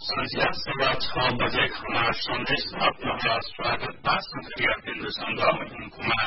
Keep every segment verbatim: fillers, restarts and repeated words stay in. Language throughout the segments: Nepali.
संध्या सवा छ बजे खबर सन्देश आपका स्वागत बा संक्रिया बिन्दुसँग म कुमार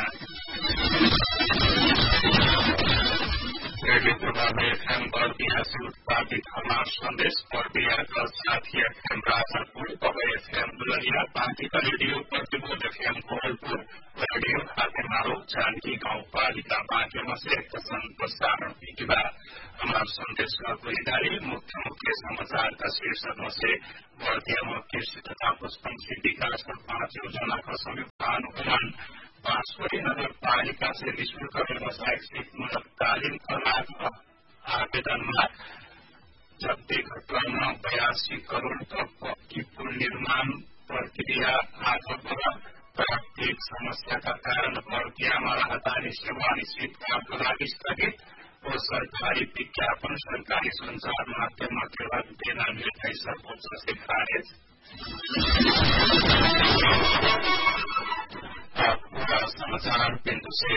रेडियो प्रभाव एफएम बर्दिया से उत्पादित खबर सन्देश बर्दिया का साथी एफएम राजापुर पब एफएम दुलरिया पार्टीका रेडियो प्रतिबोध एफएम कोहलपुर रेडियो हातेमारो जानकी गाउँपालिका बाँकेमा से एक प्रसारण हुई हमारा संदेश का गुरीदारी मुख्य मुख्य समाचार का शीर्षकों से बर्दियामा कृषि तथा पशुपक्षी विकास और पांच योजना का संयुक्त अनुगमन बांसवाड़ी नगर पालिका से निःशुल्क व्यावसायिक शिक्षामूलक तालीम का लाभ आवेदन जब्ती घटना बयासी करोड़ तक पक्की पुल निर्माण प्रक्रिया आधा पर प्राकृतिक समस्या का कारण बर्दियामा राहदारी सेवा शीतकालका लागि स्थगित और सरकारी विज्ञापन सरकारी संचार माध्यम केवल देना निर्णय सर्वोच्च से खारिज। पूरा समाचार बिंदु से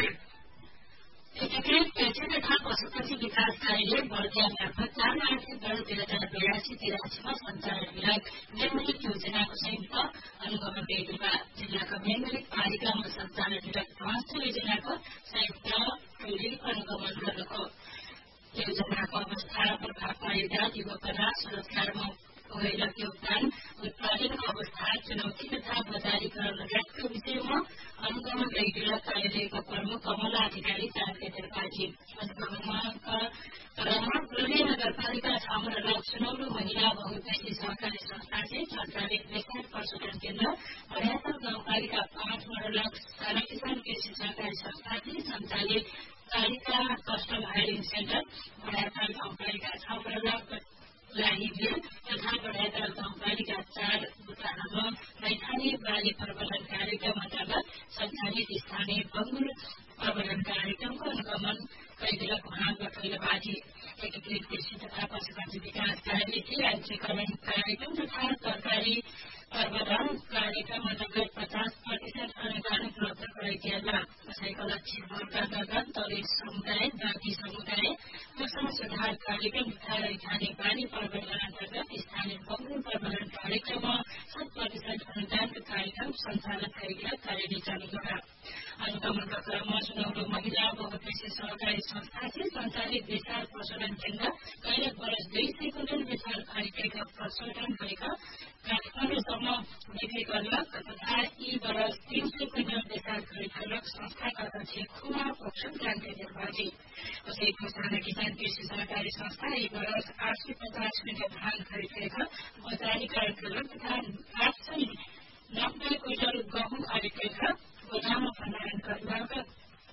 एकीकृत कृषि तथा पशुपक्षी विकास कार्यालय बर्दिया मार्फत चार आर्थिक वर्ष दुई हजार बयासी तिरासीमा सञ्चालनमूलक मेमोरिक योजनाको संयुक्त अनुगमन गरिएका जिल्लाका मेमोरिक पालिकामा सञ्चालनमूलक पाँच योजनाको संयुक्त टोली अनुगमन गर्नको योजनाको अवस्था प्रभाव पारेका युवकरा सुरक्षामा पहिलक योगदान उत्पादनको अवस्था चुनौती तथा बजारीकरण लगायतका विषयमा अनुगमन गरिएका कार्यालयका प्रमुख कमला अधिकारी जानकारी त्रिपाठी अनुगमनका क्रममा पूर्वी नगरपालिका छाम र सुनौलो महिला बहुउद्देश्य सहकारी संस्थाले सञ्चालित बेसार प्रशोधन केन्द्र बढियातल गाउँपालिका पाँच मोडलक साना किसान कृषि सहकारी संस्थाले सञ्चालित कालिका कस्टम हायरिङ सेन्टर बढियातल गाउँपालिका छ मोडलक लागि बिल तथा बढियातल गाउँपालिका चार बुटाहामा मैथानी बाली प्रबन्धन कार्यक्रम अन्तर्गत सञ्चालित स्थानीय बंगुर प्रबन्धन कार्यक्रमको अनुगमन गरिदिएका उहाँका पहिलोबाजी एकीकृत कृषि तथा पशुपक्षी विकास कार्यालयले राज्यकरण कार्यक्रम तथा तरकारी प्रबन्धन कार्यक्रम अन्तर्गत पचास प्रतिशत अनुदान उपलब्ध गराइदिएला कसैको लक्ष्य वर्ग अन्तर्गत दलित समुदाय जाति समुदाय पोषण सुधार कार्यक्रम तथा रैथाने बाली प्रबन्धन अन्तर्गत स्थानीय बंगुर प्रबन्धन कार्यक्रममा शत प्रतिशत अनुदानको कार्यक्रम सञ्चालन गरिएका कार्यालय चालू गर्दा अनुगमनका क्रममा सुनौलो महिला बहुउद्देश्य सहकारी संस्थाले सञ्चालित बेसार प्रशोधन केन्द्र कैलक वर्ष दुई सय कुन्टल बेसार खरिदेका प्रशोधन गरेका काठमाडौँसम्म बिक्री गर्न तथा यी वर्ष तीन सय कुन्टल बेसार खरिद गर्न संस्थाका अध्यक्ष खुमा पोखरेल जानकारी दिनुभयो कसैको साना किसान कृषि सहकारी संस्था यी वर्ष आठ सय पचास कुन्टल धान खरिद गरेका बजारीकरण गर्न तथा आठ सय नब्बे कुन्टल गहुँ खरिद गरेका गोदाममा भण्डारण गर्नका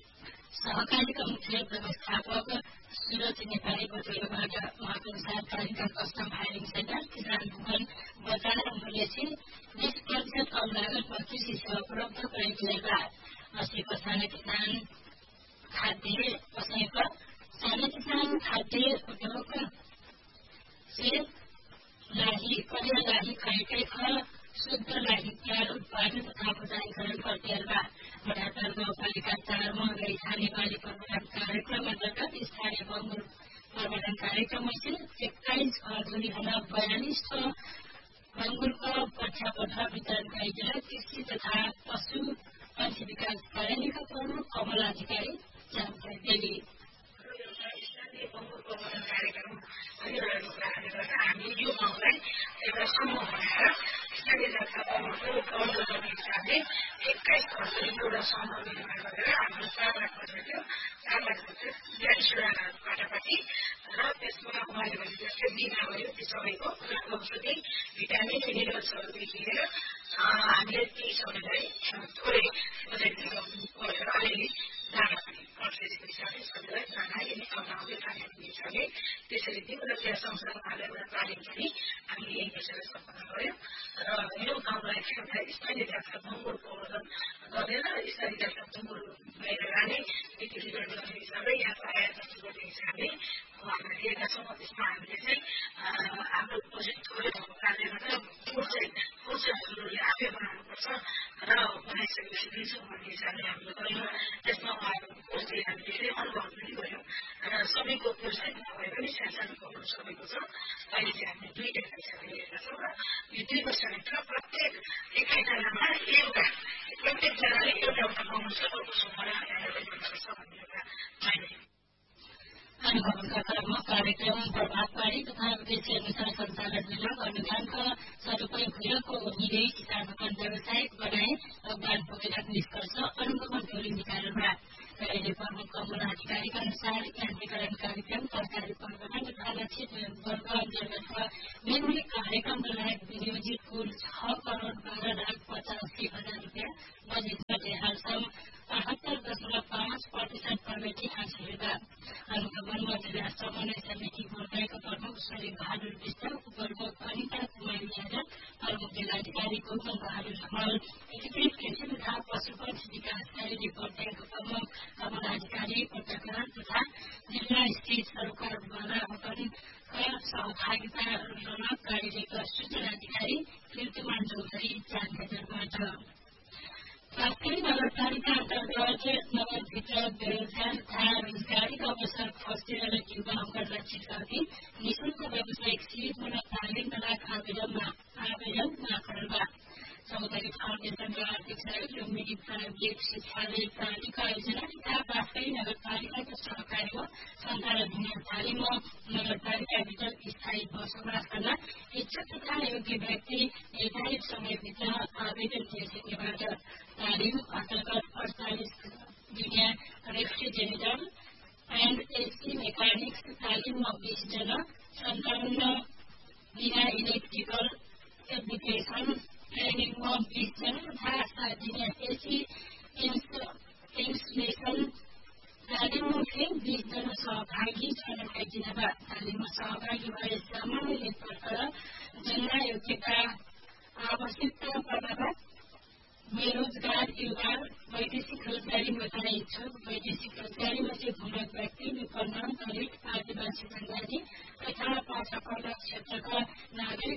सहकारीका मुख्य व्यवस्थापक सूरज नेपाली बतौलबाट उहाँको अनुसार कालिका कस्टम हायरिङ सेन्टर किसान भूगोल बजार मूल्य से बीस प्रतिशत कम लागतमा कृषि सेवा उपलब्ध गराइदिएका अस्सीको साना किसान खाद्य कसैका साना किसान खाद्य उद्योग से लागि करिया लागि खरिदै शुद्ध लागि तयार उत्पादन तथा बजारीकरण गरिदिएला बढातल गाउँपालिका चारमा रैथाने बाली प्रबन्धन कार्यक्रम अन्तर्गत स्थानीय बंगुर प्रबन्धन कार्यक्रममा से एक्काइस घरधुरीहरूलाई बयालिस बंगुरको पट्टा पत्र वितरण गरिदिएर कृषि तथा पशु पक्षी विकास कार्यालयका प्रमुख कमला अधिकारी जानकारी दिए स्थानीय बंगुर प्रबन्धन कार्यक्रम गरिरहेको कारणले गर्दा हामी यो गाउँलाई एउटा समूह बनाएर स्थानीय जनता बंगुरको प्रबन्धन गर्ने हिसाबले एक्काइस घरधुरीको एउटा समूह निर्माण गरेर हाम्रो चार लाख बजेट चार लाख बजेट बयालिसवटा पाटापाटी र त्यसमा उहाँले भने जस्तै बिमा भयो ती सबैको औषधि भिटामिन मिनरल्सहरूदेखि लिएर हामीले ती सबैलाई थोरै बजेट गरेर अलिअलि दाना पनि पर्सेसको हिसाबले सबैलाई दाना यदि आउँदा आउँदै खाने हिसाबले त्यसरी दिउँ र त्यहाँ सँगसँगै उहाँलाई एउटा तालिम पनि हामीले यही विषयलाई सम्पन्न गऱ्यौँ र यो गाउँलाई चाहिँ एउटा स्थानीय जातका बंगुर प्रबन्धन गरेर स्थानीय जातका बंगुर बाहिर लाने विक्रीकरण गर्ने हिसाबले यहाँ आयात गर्ने हिसाबले उहाँहरूलाई लिएका छौँ त्यसमा हामीले चाहिँ हाम्रो बजेट थोरै भएको कारणले गर्दा कोड चाहिँ कोड चाहिँ हजुरहरूले आफै बनाउनुपर्छ र बनाइसकेपछि दिन्छौँ भन्ने हिसाबले हामीले गऱ्यौँ त्यसमा उहाँहरूको कोड चाहिँ हामीले धेरै अनुभव पनि गऱ्यौँ र सबैको कोड चाहिँ नभए पनि सानो सानो कोडहरू सबैको छ अहिले चाहिँ हामीले दुईवटा हिसाबले लिएका छौँ र कार्यक्रमभित्र प्रत्येक एकाइजनामा एउटा प्रत्येकजनाले एउटा एउटा पाउन सकेको सुमरा सक्छ भन्ने एउटा मैले अनुगमनका क्रममा कार्यक्रम प्रभावकारी तथा उद्देश्य अनुसार सञ्चालन हुन अनुदानका सदुपयोग हुनको हुँदै किसानहरू व्यावसायिक बनाए अवदान पुगेका निष्कर्ष अनुगमन टोली निकालमा कार्यालय प्रमुख कमल अधिकारीका अनुसार यान्त्रिकरण कार्यक्रम सरकारी प्रबन्धन तथा लक्षित वर्ग अन्तर्गतका मेमोरी कार्यक्रमका लागि विनियोजित कुल छ करोड़ बाह्र लाख पचासी हजार रुपियाँ बजेटमध्ये हालसम्म अठहत्तर दशमलव पाँच प्रतिशत प्रगति हासिल हुँदा अनुगमनमा जिल्ला समन्वय समिति बोर्डाका प्रमुख श्री बहादुर विष्ट उपप्रमुख अनिता कुमारी यादव प्रमुख जिल्लाधिकारी गौतम बहादुर हमाल एकीकृत कृषि तथा पशुपक्षी विकास कार्यालय बोर्डाका प्रमुख कमल अधिकारी पत्रकार तथा जिल्ला स्थित सरकारवालाका सहभागिता रहन कार्यालयका सूचना अधिकारी कीर्तिमान चौधरी जानकारीबाट राष्ट्रिय नगरपालिका अन्तर्गत नगरभित्र बेरोजगार तथा रोजगारीका अवसर खोजेर युवाहरूलाई लक्षित गरी निःशुल्क व्यावसायिक शिविर तालिम तथा आवेदनमा आवेदन नाकरमा चौधरी फाउन्डेशनका अध्यक्ष लुम्बिनी प्राविधिक शिक्षालय प्रालीका आयोजना तथा बाँसकरी नगरपालिकाको सहकार्यमा सञ्चालन हुने तालिममा नगरपालिकाभित्र स्थायी बसोबास गर्न इच्छुक तथा योग्य व्यक्ति निर्धारित समयभित्र आवेदन दिइसकेबाट तालिम अन्तर्गत अडचालिस दिनिया रेफ्रिजरेटर एण्ड एसी मेकानिक्स तालिममा बीस जना सन्ताउन्न दिना इलेक्ट्रिकल एप्लिकेसन ट्रेनिङमा बीस जना तथा सात दिनिया एसी इन्स्टलेसन तालिममा फेरि बीस जना सहभागी छनौट जिल्लामा तालिममा सहभागी भए सामान्य एकपल्ट जन्म योग्यता आवश्यकता पर्दा बेरोजगार युवा वैदेशिक रोजगारीमा जान इच्छुक वैदेशिक रोजगारीमा चाहिँ भूमक व्यक्ति विपन्न दलित आदिवासी जनजाति तथा पाठकवर्ग क्षेत्रका नागरिक